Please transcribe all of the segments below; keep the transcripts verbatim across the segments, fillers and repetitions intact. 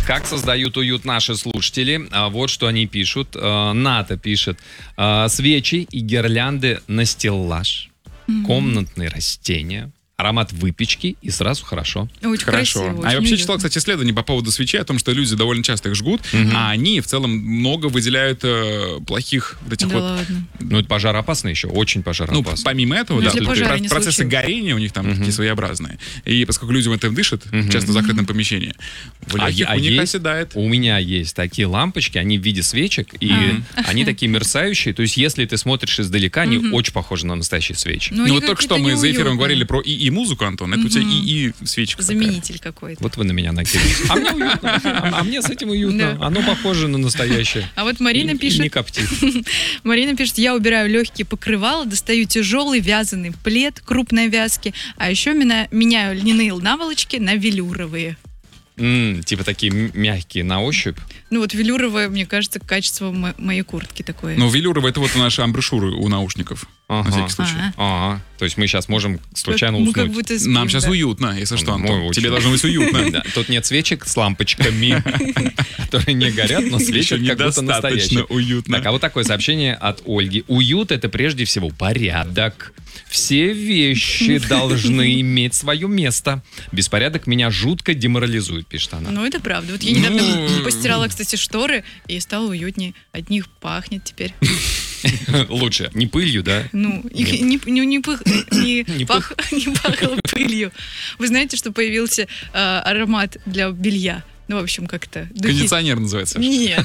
Как создают уют наши слушатели? А вот что они пишут. А, Ната пишет. А, свечи и гирлянды на стеллаж, mm-hmm. комнатные растения, аромат выпечки, и сразу хорошо. Очень Хорошо. красиво, А очень я вообще уютно. читал, кстати, исследование по поводу свечей, о том, что люди довольно часто их жгут, Мгм. а они в целом много выделяют э, плохих вот этих Да вот... ладно. Ну, это пожароопасно еще, очень Ну, пожароопасно. помимо этого, Ну, да, если то есть пожара про- не процессы случилось. горения у них там Мгм. такие своеобразные. И поскольку людям это дышат, Мгм. часто в закрытом помещении, в А легких е- а у них есть- оседает. У меня есть такие лампочки, они в виде свечек, и Ага. они такие мерцающие. То есть, если ты смотришь издалека, они Мгм. очень похожи на настоящие свечи. Ну, Ну они вот только что какие-то мы за эфиром неуютные. говорили про ИИ-музыку, Антон, это у тебя Мгм. ИИ-свечка такая. Заменитель какой-то. Вот вы на меня накинулись. А мне уютно. А а мне с этим уютно. Да. Оно похоже на настоящее. А вот Марина И- и пишет, не коптит. Марина пишет, я убираю легкие покрывала, достаю тяжелый вязаный плед крупной вязки, а еще меня, меняю льняные наволочки на велюровые. М, Типа такие м- мягкие на ощупь. Ну вот велюровое, мне кажется, качество мо- моей куртки такое. Ну, велюровые — это вот наши амбрешюры у наушников, на Ага. всякий случай. Ага. Ага. То есть мы сейчас можем случайно мы как уснуть. будто спим, Нам сейчас да. уютно, если что, Ну, Антон. очень. Тебе должно быть уютно. Да, тут нет свечек с лампочками, которые не горят, но Еще светят как будто недостаточно настоящие. уютно. Так, а вот такое сообщение от Ольги. Уют — это прежде всего порядок. Все вещи должны иметь свое место. Беспорядок меня жутко деморализует, пишет она. Ну, это правда. Вот я недавно Ну, постирала, кстати, шторы, и стало уютнее. От них пахнет теперь. Лучше. Не пылью, да? Ну, их не, не, не, пых- не Не пах- не пахло пылью. Вы знаете, что появился э, аромат для белья? Ну, в общем, как-то... духи- Кондиционер называется. Нет,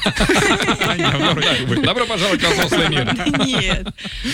Добро пожаловать в взрослый мир. нет.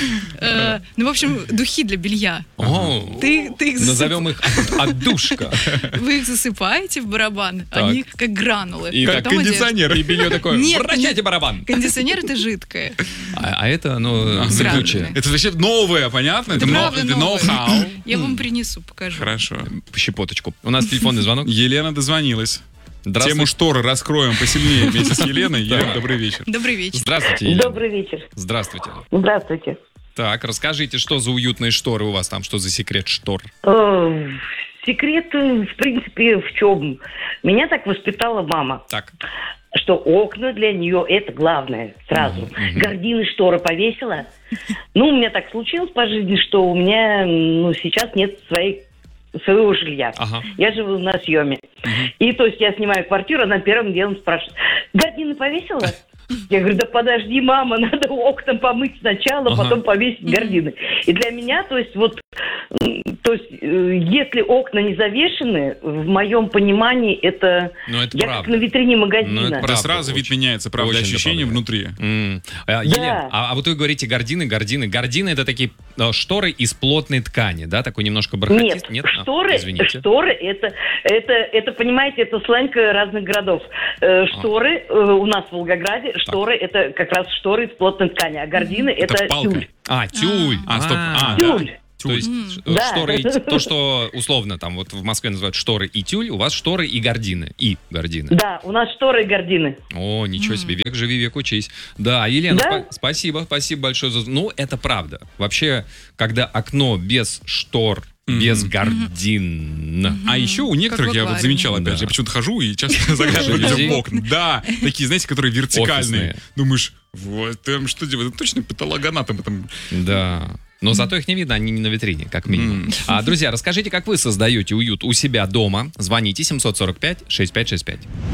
Э, Ну, в общем, духи для белья. О, Ты, ты их, засып- назовем их от- отдушка. вы их засыпаете в барабан, Так. они как гранулы. И Как Потом одеваешь. кондиционер. И белье такое, Нет, вращайте барабан. Кондиционер — это жидкое. А а это, ну, Ага. зыбучее. Это вообще новое, понятно? Это но- правда это новое. ноу-хау. Я вам принесу, покажу. Хорошо. Щепоточку. У нас телефонный звонок. Елена дозвонилась. Здравствуйте. Тему шторы раскроем посильнее вместе с Еленой. Елена, добрый вечер. Добрый вечер. Здравствуйте, Елена. Добрый вечер. Здравствуйте. Здравствуйте. Так, расскажите, что за уютные шторы у вас там, что за секрет штор? Э, Секрет, э, в принципе, в чем? Меня так воспитала мама, Так, что окна для нее это главное сразу. Мгм. Гардины, шторы повесила. Ну, у меня так случилось по жизни, что у меня ну, сейчас нет своей, своего жилья. ага. Я живу на съеме. Мгм. И то есть я снимаю квартиру, она первым делом спрашивает: гардины повесила? Я говорю: да подожди, мама, надо окна помыть сначала, Ага. потом повесить гардины. И для меня, то есть вот, м, то есть э, если окна не завешены, в моем понимании это, Ну, это я правда. как на витрине Ну, магазина. это Да правда, сразу вид очень. меняется, правда, Очень ощущение добавляет. внутри. М. А, Елена, а, а вот вы говорите гардины, гардины. Гардины — это такие э, шторы из плотной ткани, да? Такой немножко бархатист? Нет, А, шторы, извините. шторы это, это, это, понимаете, это сленг разных городов. Э, шторы э, у нас в Волгограде, шторы это как раз шторы из плотной ткани, а гардины это, Это палка. тюль. А, тюль. А, стоп. А, да. Тюль. То есть М. э, Да. шторы, и т- то, что условно там вот в Москве называют шторы и тюль, у вас шторы и гардины. И гардины. Да, у нас шторы и гардины. О, ничего М. себе, век живи, век учись. Да, Елена, Да? спа- спасибо, спасибо большое за... Ну, это правда. Вообще, когда окно без штор, Мгм. без гардин... А еще у некоторых, в я вот аквариуме. замечал, опять Да. же, я почему-то хожу и часто заглядываю людям Людей? в окна. Да, такие, знаете, которые вертикальные. Офисные. Думаешь, вот там что делать? Это точно патологоанатом там. Да. Но зато их не видно, они не на витрине, как минимум. М. А, друзья, расскажите, как вы создаете уют у себя дома. Звоните семь сорок пять шестьдесят пять шестьдесят пять.